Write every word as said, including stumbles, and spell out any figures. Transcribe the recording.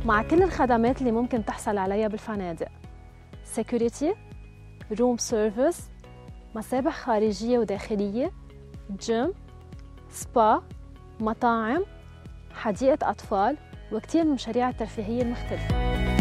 مع كل الخدمات اللي ممكن تحصل عليها بالفنادق: سيكوريتي، روم سيرفيس، مسابح خارجية وداخلية، جيم، سبا، مطاعم، حديقة أطفال، وكتير من المشاريع الترفيهية المختلفة.